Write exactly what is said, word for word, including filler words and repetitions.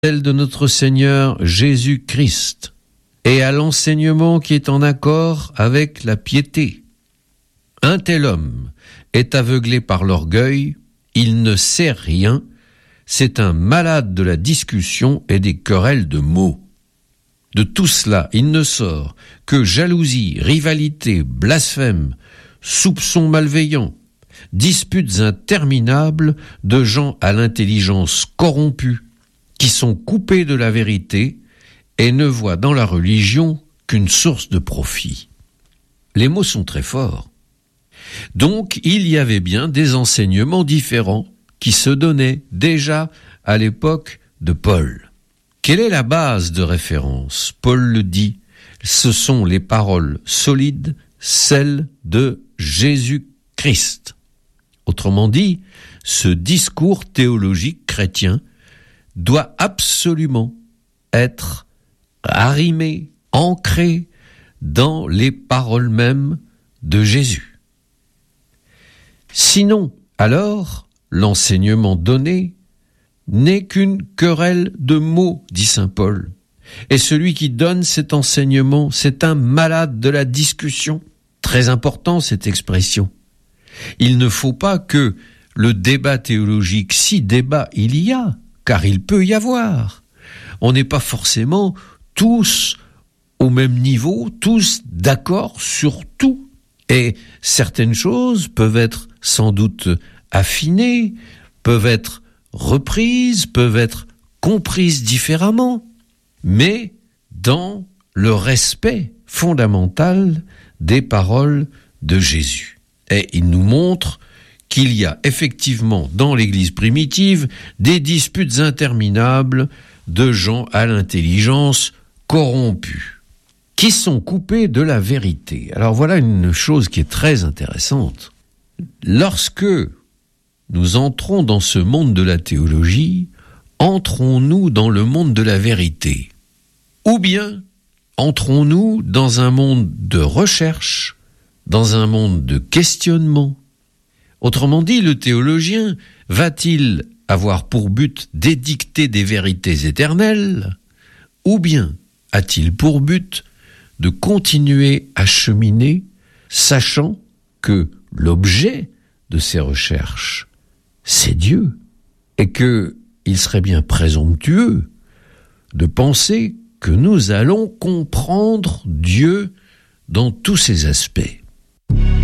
celle de notre Seigneur Jésus-Christ, et à l'enseignement qui est en accord avec la piété. Un tel homme est aveuglé par l'orgueil, il ne sait rien, c'est un malade de la discussion et des querelles de mots. De tout cela, il ne sort que jalousie, rivalité, blasphème, soupçons malveillants, disputes interminables de gens à l'intelligence corrompue, qui sont coupés de la vérité et ne voient dans la religion qu'une source de profit. Les mots sont très forts. Donc, il y avait bien des enseignements différents qui se donnaient déjà à l'époque de Paul. Quelle est la base de référence ? Paul le dit, ce sont les paroles solides, celles de Jésus-Christ. Autrement dit, ce discours théologique chrétien doit absolument être arrimé, ancré dans les paroles mêmes de Jésus. Sinon, alors, l'enseignement donné n'est qu'une querelle de mots, dit saint Paul. Et celui qui donne cet enseignement, c'est un malade de la discussion. Très important, cette expression. Il ne faut pas que le débat théologique, si débat il y a, car il peut y avoir. On n'est pas forcément tous au même niveau, tous d'accord sur tout. Et certaines choses peuvent être sans doute affinées, peuvent être reprises, peuvent être comprises différemment, mais dans le respect fondamental des paroles de Jésus. Et il nous montre qu'il y a effectivement dans l'Église primitive des disputes interminables de gens à l'intelligence corrompue, qui sont coupés de la vérité. Alors voilà une chose qui est très intéressante. Lorsque nous entrons dans ce monde de la théologie, entrons-nous dans le monde de la vérité? Ou bien entrons-nous dans un monde de recherche, dans un monde de questionnement? Autrement dit, le théologien va-t-il avoir pour but d'édicter des vérités éternelles, ou bien a-t-il pour but de continuer à cheminer, sachant que l'objet de ses recherches, c'est Dieu, et qu'il serait bien présomptueux de penser que nous allons comprendre Dieu dans tous ses aspects.